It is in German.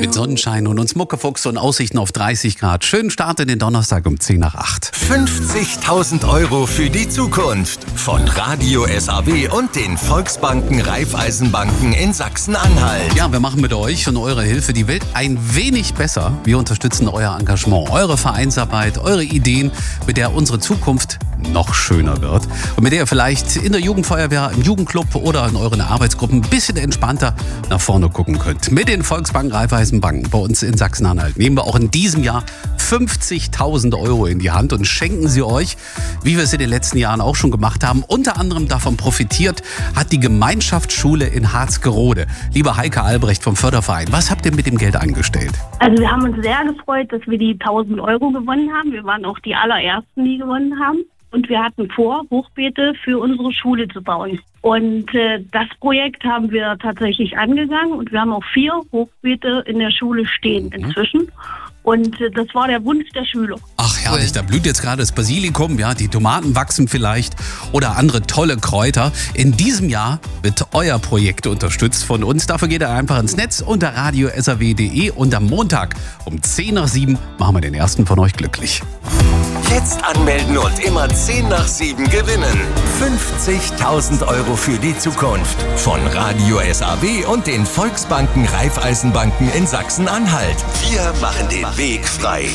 Mit Sonnenschein und uns Muckefuchs und Aussichten auf 30 Grad. Schönen Start in den Donnerstag um 10 nach 8. 50.000 € für die Zukunft. Von Radio SAW und den Volksbanken Raiffeisenbanken in Sachsen-Anhalt. Ja, wir machen mit euch und eurer Hilfe die Welt ein wenig besser. Wir unterstützen euer Engagement, eure Vereinsarbeit, eure Ideen, mit der unsere Zukunft noch schöner wird. Und mit der ihr vielleicht in der Jugendfeuerwehr, im Jugendclub oder in euren Arbeitsgruppen ein bisschen entspannter nach vorne gucken könnt. Mit den Volksbanken Raiffeisenbanken bei uns in Sachsen-Anhalt nehmen wir auch in diesem Jahr 50.000 € in die Hand und schenken sie euch, wie wir es in den letzten Jahren auch schon gemacht haben. Unter anderem davon profitiert hat die Gemeinschaftsschule in Harzgerode. Lieber Heike Albrecht vom Förderverein, was habt ihr mit dem Geld angestellt? Also wir haben uns sehr gefreut, dass wir die 1.000 € gewonnen haben. Wir waren auch die allerersten, die gewonnen haben. Und wir hatten vor, Hochbeete für unsere Schule zu bauen. Und das Projekt haben wir tatsächlich angegangen. Und wir haben auch 4 Hochbeete in der Schule stehen inzwischen. Und das war der Wunsch der Schüler. Ach herrlich, da blüht jetzt gerade das Basilikum, ja, die Tomaten wachsen vielleicht oder andere tolle Kräuter. In diesem Jahr wird euer Projekt unterstützt von uns. Dafür geht ihr einfach ins Netz unter radiosaw.de und am Montag um 10 nach 7 machen wir den ersten von euch glücklich. Jetzt anmelden und immer 10 nach 7 gewinnen. 50.000 € für die Zukunft. Von Radio SAW und den Volksbanken Raiffeisenbanken in Sachsen-Anhalt. Wir machen den Weg frei.